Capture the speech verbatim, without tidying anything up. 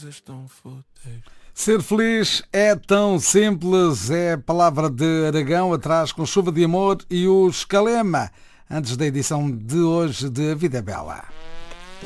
coisas tão fúteis. Ser feliz é tão simples, é a palavra de Aragão, atrás com Chuva de Amor e o Escalema, antes da edição de hoje de A Vida é Bela.